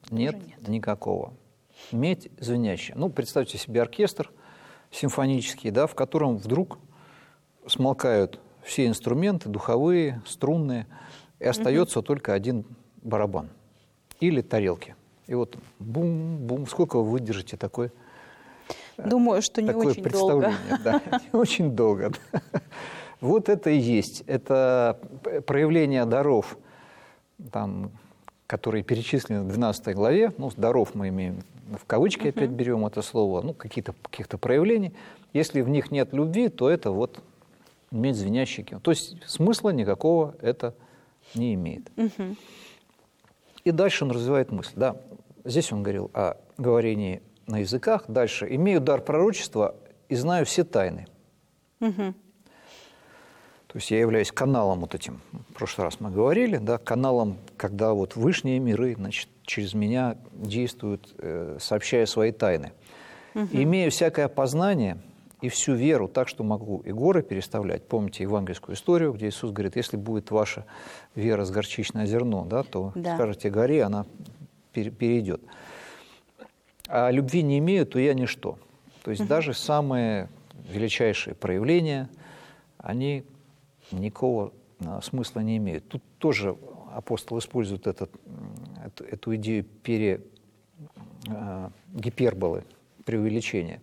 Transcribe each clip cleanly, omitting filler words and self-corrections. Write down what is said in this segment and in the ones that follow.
Нет, никакого. Медь звенящая. Ну, представьте себе оркестр симфонический, да, в котором вдруг смолкают все инструменты, духовые, струнные, и остается только один барабан или тарелки. И вот бум-бум. Сколько вы выдержите такое? Думаю, что не очень долго. Да, не очень долго. Вот это и есть. Это проявление даров, там, которые перечислены в 12 главе. Ну, даров мы имеем в кавычки, опять берем это слово, ну, каких-то проявлений. Если в них нет любви, то это вот медь звенящий. То есть смысла никакого это не имеет. И дальше он развивает мысль. Да, здесь он говорил о говорении на языках. Дальше. Имею дар пророчества и знаю все тайны. То есть я являюсь каналом вот этим. В прошлый раз мы говорили, да, каналом, когда вот вышние миры, значит, через меня действуют, сообщая свои тайны. И имею всякое познание и всю веру, так что могу и горы переставлять. Помните евангельскую историю, где Иисус говорит, если будет ваша вера с горчичное зерно, да, то скажете горе, она перейдет. А любви не имею, то я ничто. То есть даже самые величайшие проявления, они никакого смысла не имеют. Тут тоже апостол использует эту идею гиперболы, преувеличения.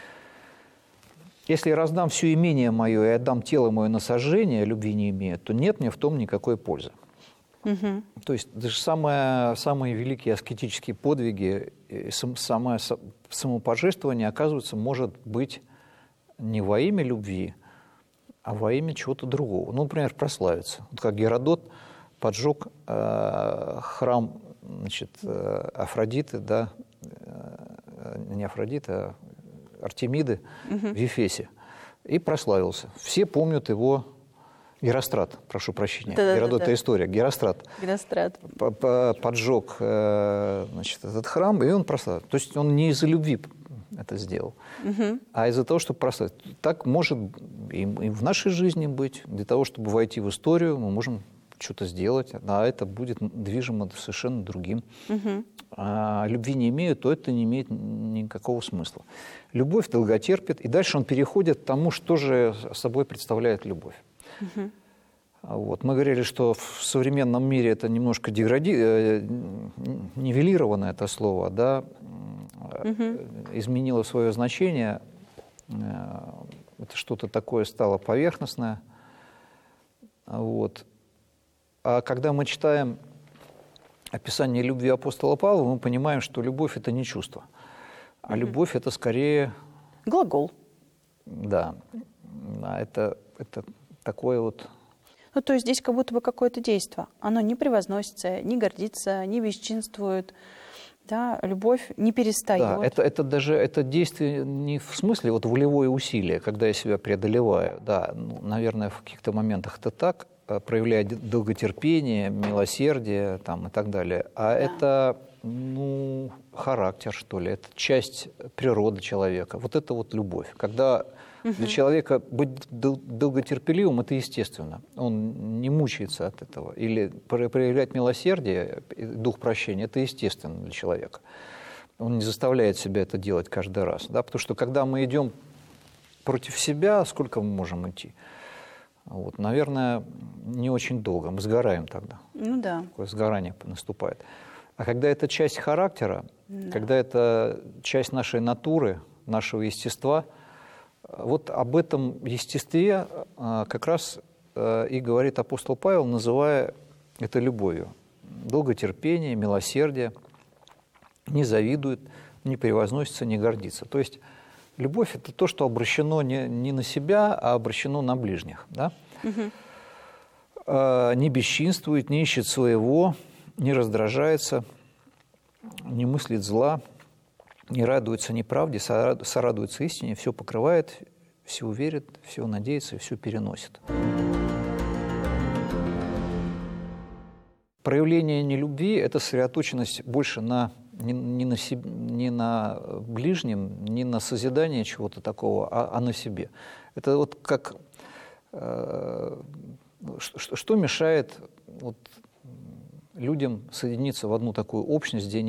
Если я раздам все имение мое и отдам тело мое на сожжение, любви не имею, то нет мне в том никакой пользы. То есть даже самые великие аскетические подвиги, самое самопожертвование, оказывается, может быть не во имя любви, а во имя чего-то другого. Ну, например, прославиться. Вот как Геродот поджег храм, значит, Афродиты, да, не Афродиты, а Артемиды в Ефесе, и прославился. Все помнят его. Герострат, прошу прощения. Геродот — это история. Герострат поджег, значит, этот храм, и он прославил. То есть он не из-за любви это сделал, а из-за того, чтобы прославить. Так может и в нашей жизни быть. Для того, чтобы войти в историю, мы можем что-то сделать, а это будет движимо совершенно другим. А любви не имею, то это не имеет никакого смысла. Любовь долготерпит, и дальше он переходит к тому, что же собой представляет любовь. Вот. Мы говорили, что в современном мире это немножко нивелировано это слово, да, изменило свое значение, это что-то такое стало поверхностное. Вот. А когда мы читаем описание любви апостола Павла, мы понимаем, что любовь – это не чувство, а любовь – это скорее… Глагол. Да, это такое вот… Ну, то есть здесь как будто бы какое-то действие. Оно не превозносится, не гордится, не бесчинствует. Да? Любовь не перестает. Да, это даже это действие не в смысле вот волевое усилие, когда я себя преодолеваю. Да, ну, наверное, в каких-то моментах это так, проявляя долготерпение, милосердие там, и так далее. А это, ну, характер, что ли, это часть природы человека. Вот это вот любовь. Когда для человека быть долготерпеливым – это естественно. Он не мучается от этого. Или проявлять милосердие, дух прощения – это естественно для человека. Он не заставляет себя это делать каждый раз. Да? Потому что когда мы идем против себя, сколько мы можем идти? Вот, наверное, не очень долго. Мы сгораем тогда. Ну да. Такое сгорание наступает. А когда это часть характера, когда это часть нашей натуры, нашего естества, вот об этом естестве как раз и говорит апостол Павел, называя это любовью. Долготерпение, милосердие, не завидует, не превозносится, не гордится. То есть любовь – это то, что обращено не на себя, а обращено на ближних. Да? Не бесчинствует, не ищет своего, не раздражается, не мыслит зла, не радуется неправде, сорадуется истине, все покрывает, все верит, все надеется и все переносит. Проявление нелюбви – это сосредоточенность больше не на ближнем, не на созидание чего-то такого, а на себе. Это вот как… Что мешает вот людям соединиться в одну такую общность, где